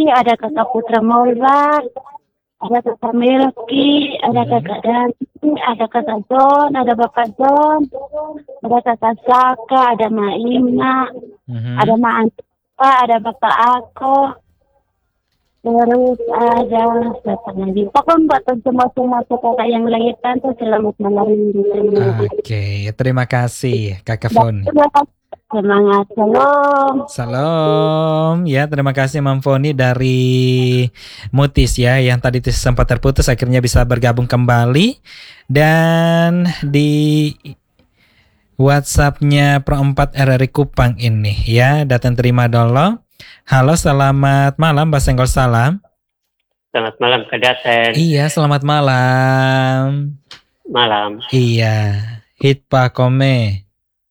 ada kakak Putra Maulad, ada kakak Melki, ada kakak Dani, ada kakak John, ada bapak John, ada kakak Saka, ada Mak Ina, ada Mak Antipa, ada bapak Ako, terus ada siapa lagi. Pokoknya buat semua kakak yang lahiran tuh selamat malam. Oke, terima kasih Kakak Foni. Semangat, salam. Salam, ya terima kasih Mam Foni dari Mutis ya, yang tadi sempat terputus akhirnya bisa bergabung kembali. Dan di WhatsApp-nya Pro 4 RRI Kupang ini ya, datang terima dulu. Halo, selamat malam Mbak Senggol Salam. Selamat malam Kak Daten. Iya, selamat malam. Malam. Iya, Hitpa Kome.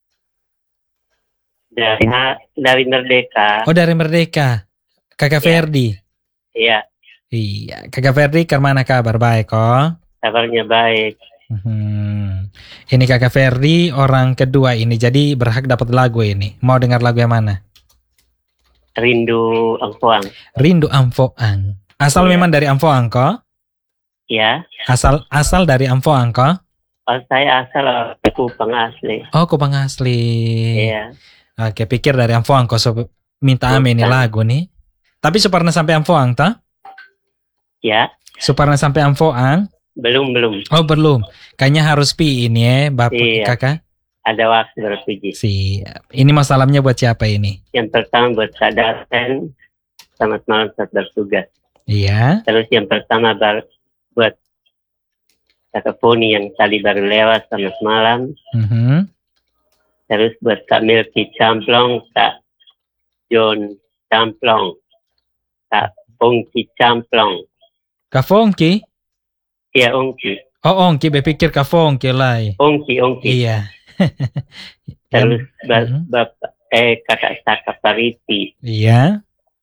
Dari Merdeka. Oh, dari Merdeka. Kakak Ferdi. Iya. Iya, Kakak Ferdi, kemana kabar? Baik kok. Kabarnya baik. Ini Kakak Ferdi orang kedua ini, jadi berhak dapat lagu ini. Mau dengar lagu yang mana? Rindu Amfoang. Rindu Amfoang. Asal memang dari Amfoang kok? Iya. Asal dari Amfoang kok? Oh, saya asal Kupang asli. Oh, Kupang asli. Iya. Oke, pikir dari Amfoang kok minta ame ini lagu nih. Tapi pernah sampai Amfoang toh? Ya. Pernah sampai Amfoang? Belum. Oh, belum. Kayaknya harus pi ini ya, Bapak Kakak. Ada waktu berpijik. Siap. Ini masalahnya buat siapa ini? Yang pertama buat Kak Daten. Selamat malam saat bertugas. Iya. Terus yang pertama buat Kakak Foni yang tadi baru lewat, selamat malam. Terus buat Kak Melki Camplong, Kak John Camplong, Kak Ongki Camplong. Kak Fongki? Iya, Ongki. Oh, Ongki, berpikir Kak Fongki lah. Ongki. Iya. Terus Bapak Kakak Saka Pariti. Iya.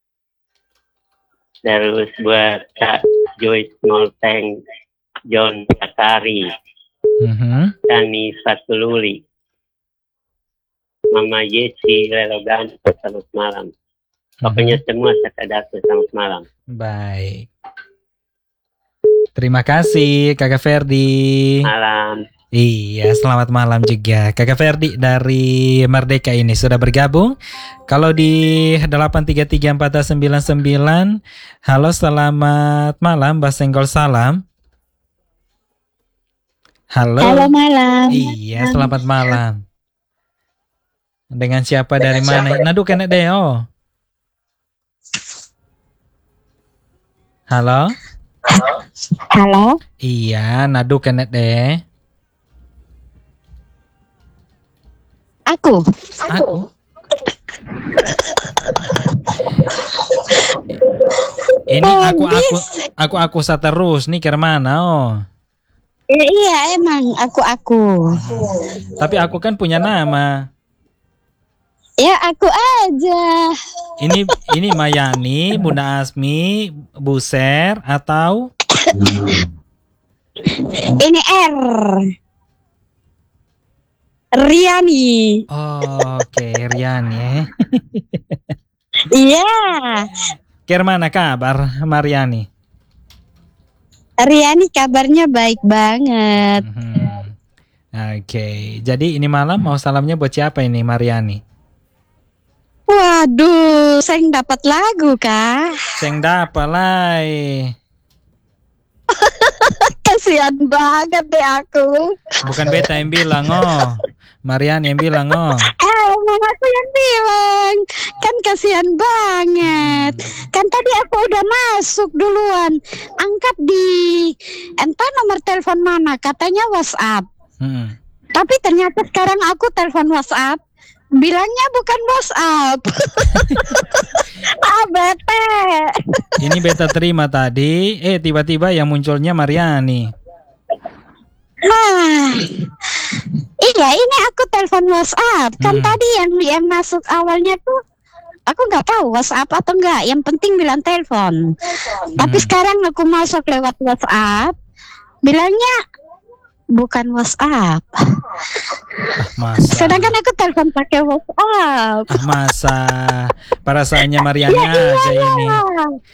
Terus buat Kak Joyce Molteng, John Sakari, Dani Fatululi, Mama Yesi Lelogan, selamat malam. Pokoknya semua Kakak Dato, selamat malam. Baik. Terima kasih Kakak Ferdi. Malam. Iya, selamat malam juga. Kakak Ferdi dari Merdeka ini sudah bergabung. Kalau di 8334999, halo selamat malam Mbak Senggol Salam. Halo. Halo malam. Iya, selamat malam. Dengan siapa dari mana? Nadu kena deo. Halo. Halo. Iya, nadu kena deh. Aku. Ini aku terus nih ke mana oh? Iya emang aku. Tapi aku kan punya nama. Ya aku aja. Ini Mayani, Bunda Asmi, Buser atau ini R. Riani. Oh, oke, Riani. Iya. Kemana kabar Mariani? Riani kabarnya baik banget. Oke, jadi ini malam mau salamnya buat siapa ini Mariani? Waduh, saya dapat lagu kah? Saya dapat lah. Kasihan banget deh aku. Bukan beta yang bilang oh, Mariani yang bilang oh. Emang aku yang bilang, kan kasihan banget. Kan tadi aku udah masuk duluan. Angkat di entah nomor telepon mana, katanya WhatsApp. Tapi ternyata sekarang aku telepon WhatsApp, bilangnya bukan WhatsApp. Bete. Ini beta terima tadi, tiba-tiba yang munculnya Mariani. Iya, ini aku telepon WhatsApp. Kan tadi yang masuk awalnya tuh aku nggak tahu WhatsApp atau enggak. Yang penting bilang telepon. Tapi sekarang aku masuk lewat WhatsApp, bilangnya bukan WhatsApp. Masa. Sedangkan aku telepon pakai WhatsApp. Masa. Perasaannya Mariani aja ini.